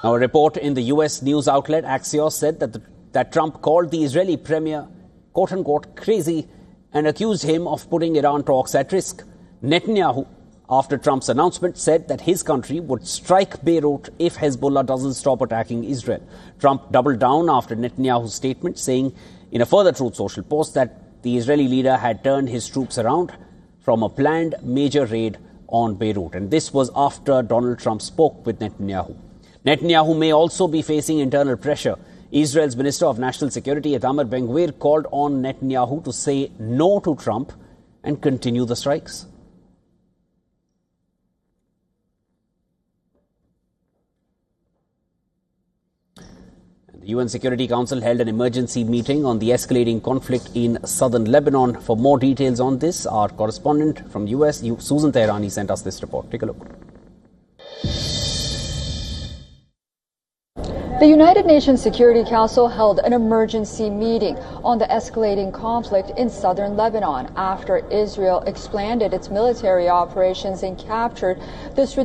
Now, a report in the U.S. news outlet Axios said that Trump called the Israeli premier, quote-unquote, crazy and accused him of putting Iran talks at risk. Netanyahu, after Trump's announcement, said that his country would strike Beirut if Hezbollah doesn't stop attacking Israel. Trump doubled down after Netanyahu's statement, saying in a further Truth Social post that the Israeli leader had turned his troops around from a planned major raid on Beirut. And this was after Donald Trump spoke with Netanyahu. Netanyahu may also be facing internal pressure. Israel's Minister of National Security, Itamar Ben-Gvir, called on Netanyahu to say no to Trump and continue the strikes. The UN Security Council held an emergency meeting on the escalating conflict in southern Lebanon. For more details on this, our correspondent from US, Susan Tehrani, sent us this report. Take a look. The United Nations Security Council held an emergency meeting on the escalating conflict in southern Lebanon after Israel expanded its military operations and captured the